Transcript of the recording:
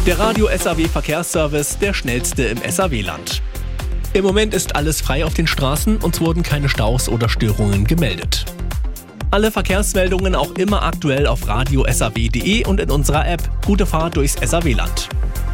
Der Radio SAW Verkehrsservice, der schnellste im SAW-Land. Im Moment ist alles frei auf den Straßen, uns wurden keine Staus oder Störungen gemeldet. Alle Verkehrsmeldungen auch immer aktuell auf radio-saw.de und in unserer App. Gute Fahrt durchs SAW-Land.